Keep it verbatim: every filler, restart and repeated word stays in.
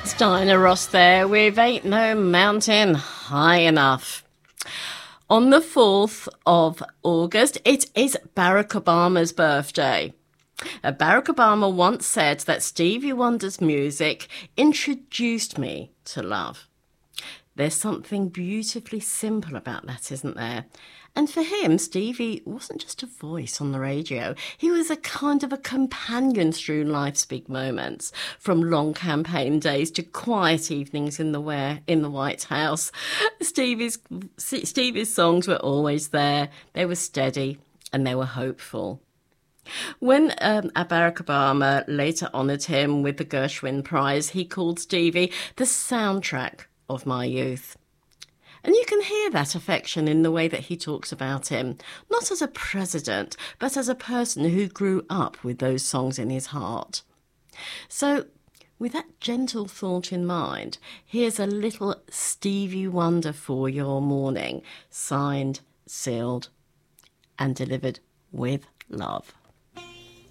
Diana Ross there with Ain't No Mountain High Enough. On the fourth of August, it is Barack Obama's birthday. Uh, Barack Obama once said that Stevie Wonder's music introduced me to love. There's something beautifully simple about that, isn't there? And for him, Stevie wasn't just a voice on the radio. He was a kind of a companion through life's big moments, from long campaign days to quiet evenings in the where, in the White House. Stevie's Stevie's songs were always there. They were steady and they were hopeful. When um, Barack Obama later honoured him with the Gershwin Prize, he called Stevie the soundtrack of my youth. And you can hear that affection in the way that he talks about him, not as a president, but as a person who grew up with those songs in his heart. So, with that gentle thought in mind, here's a little Stevie Wonder for your morning, signed, sealed, and delivered with love.